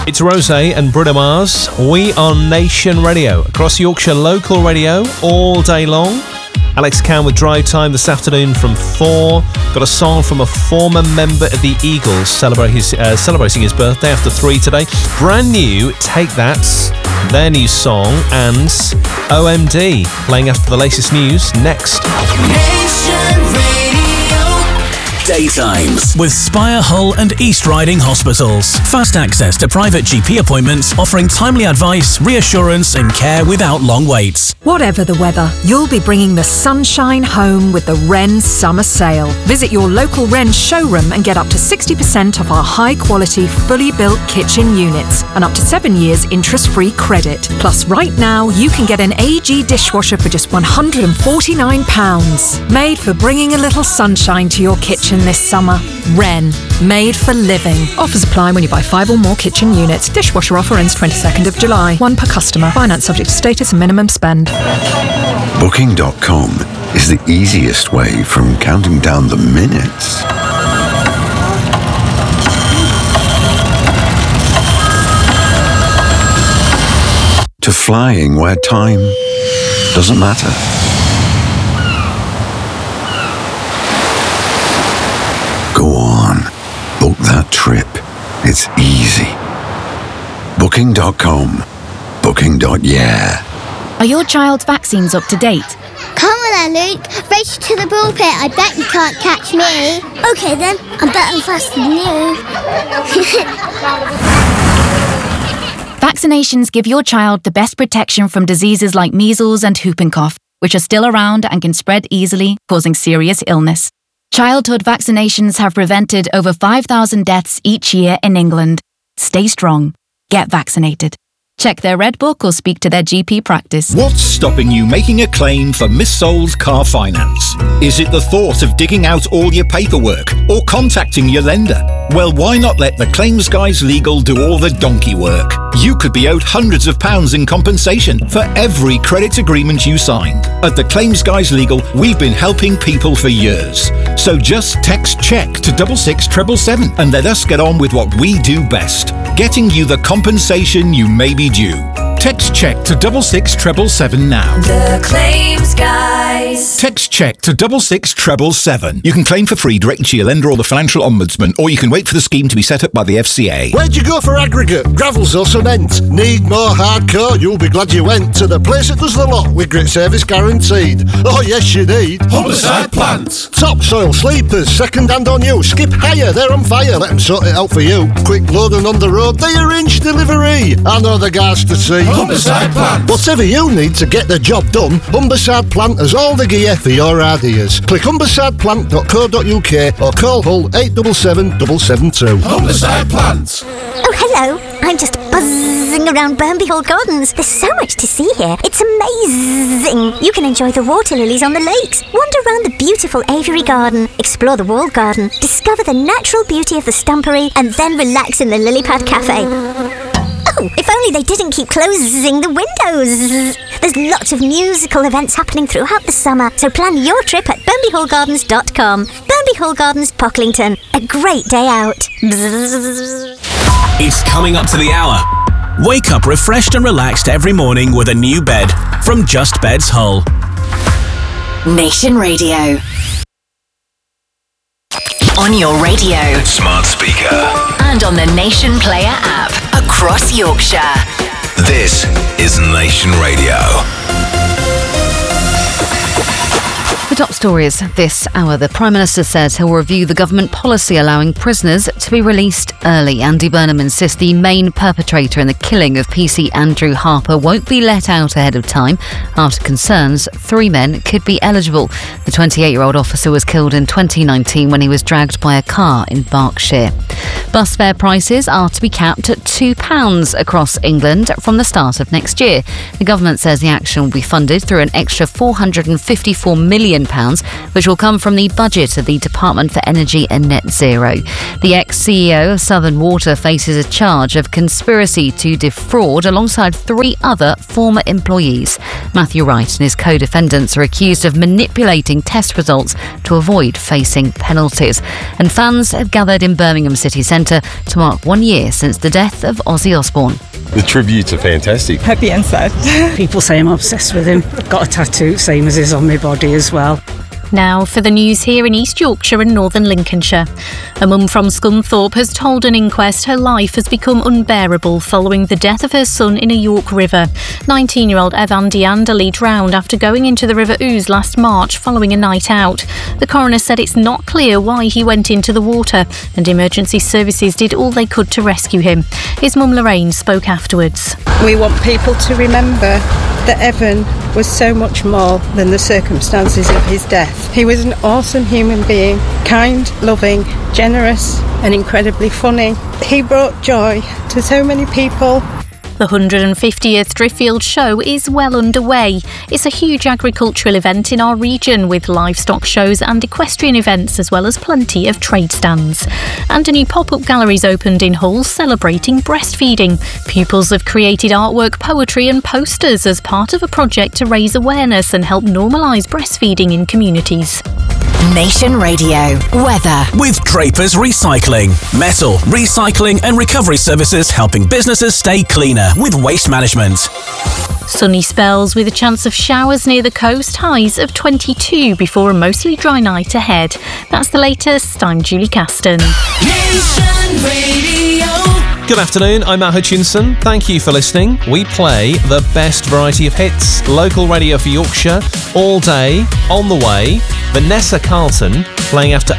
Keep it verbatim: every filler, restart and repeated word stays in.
It's Rosé and Bruno Mars. We are Nation Radio. Across Yorkshire, local radio all day long. Alex Can with Drive Time this afternoon from four. Got a song from a former member of the Eagles celebrate his, uh, celebrating his birthday after three today. Brand new, Take That, their new song, and O M D playing after the latest news next. Nation Radio. Daytimes with Spire, Hull and East Riding Hospitals. Fast access to private G P appointments, offering timely advice, reassurance and care without long waits. Whatever the weather, you'll be bringing the sunshine home with the Wren Summer Sale. Visit your local Wren showroom and get up to sixty percent off our high-quality, fully built kitchen units and up to seven years interest-free credit. Plus, right now, you can get an A G dishwasher for just one hundred forty-nine pounds. Made for bringing a little sunshine to your kitchen this summer. Wren, made for living. Offers apply when you buy five or more kitchen units. Dishwasher offer ends twenty-second of July. One per customer. Finance subject to status and minimum spend. Booking dot com is the easiest way from counting down the minutes to flying where time doesn't matter. Go on, book that trip. It's easy. Booking dot com. Booking. Yeah. Are your child's vaccines up to date? Come on then, Luke. Race to the ball pit. I bet you can't catch me. Okay then, I'm better and faster than you. Vaccinations give your child the best protection from diseases like measles and whooping cough, which are still around and can spread easily, causing serious illness. Childhood vaccinations have prevented over five thousand deaths each year in England. Stay strong. Get vaccinated. Check their Red Book or speak to their G P practice. What's stopping you making a claim for missold car finance? Is it the thought of digging out all your paperwork or contacting your lender? Well, why not let the Claims Guys Legal do all the donkey work? You could be owed hundreds of pounds in compensation for every credit agreement you signed. At the Claims Guys Legal, we've been helping people for years. So just text CHECK to double six treble seven and let us get on with what we do best, getting you the compensation you may be due. Text CHECK to double six treble seven now. The Claims Guys. Text CHECK to double six treble seven. You can claim for free directly to your lender or the financial ombudsman, or you can wait for the scheme to be set up by the F C A. Where'd you go for aggregate, gravels or cement? Need more hardcore? You'll be glad you went to the place that does the lot with grit service guaranteed. Oh yes, you need Humberside Plant. Topsoil sleepers, second hand on you. Skip higher, they're on fire. Let them sort it out for you. Quick load and on the road, they arrange delivery. I know the guys to see. Humberside Plant. Whatever you need to get the job done, Humberside Plant has all the gear for your ideas. Click humberside plant dot co dot uk or call Hull eight seven seven seven seven two. Humberside Plant. Oh, hello. I'm just buzzing around Burnby Hall Gardens. There's so much to see here. It's amazing. You can enjoy the water lilies on the lakes, wander around the beautiful aviary garden, explore the walled garden, discover the natural beauty of the stumpery, and then relax in the lily pad cafe. Oh, if only they didn't keep closing the windows. There's lots of musical events happening throughout the summer, so plan your trip at burnby hall gardens dot com. Burnby Hall Gardens, Pocklington. A great day out. It's coming up to the hour. Wake up refreshed and relaxed every morning with a new bed from Just Beds Hull. Nation Radio. On your radio, smart speaker, and on the Nation Player app across Yorkshire. This is Nation Radio. The top stories this hour. The Prime Minister says he'll review the government policy allowing prisoners to be released early. Andy Burnham insists the main perpetrator in the killing of P C Andrew Harper won't be let out ahead of time after concerns three men could be eligible. The twenty-eight-year-old officer was killed in twenty nineteen when he was dragged by a car in Berkshire. Bus fare prices are to be capped at two pounds across England from the start of next year. The government says the action will be funded through an extra four hundred fifty-four million million pounds, which will come from the budget of the Department for Energy and Net Zero. The ex-C E O of Southern Water faces a charge of conspiracy to defraud alongside three other former employees. Matthew Wright and his co-defendants are accused of manipulating test results to avoid facing penalties. And fans have gathered in Birmingham city centre to mark one year since the death of Ozzy Osbourne. The tributes are fantastic. Happy and sad. People say I'm obsessed with him. Got a tattoo, same as his on my body as well. Now for the news here in East Yorkshire and Northern Lincolnshire. A mum from Scunthorpe has told an inquest her life has become unbearable following the death of her son in a York river. nineteen-year-old Evan Deandely drowned after going into the River Ouse last March following a night out. The coroner said it's not clear why he went into the water, and emergency services did all they could to rescue him. His mum Lorraine spoke afterwards. We want people to remember that Evan was so much more than the circumstances of his death. He was an awesome human being, kind, loving, generous and incredibly funny. He brought joy to so many people. The one hundred fiftieth Driffield Show is well underway. It's a huge agricultural event in our region with livestock shows and equestrian events as well as plenty of trade stands. And a new pop-up gallery's opened in Hull celebrating breastfeeding. Pupils have created artwork, poetry and posters as part of a project to raise awareness and help normalise breastfeeding in communities. Nation Radio weather with Drapers Recycling, metal recycling and recovery services helping businesses stay cleaner with waste management. Sunny spells with a chance of showers near the coast, highs of twenty-two before a mostly dry night ahead. That's the latest. I'm Julie Caston. Nation Radio. Good afternoon, I'm Matt Hutchinson. Thank you for listening. We play the best variety of hits, local radio for Yorkshire, all day, on the way. Vanessa Carlton playing after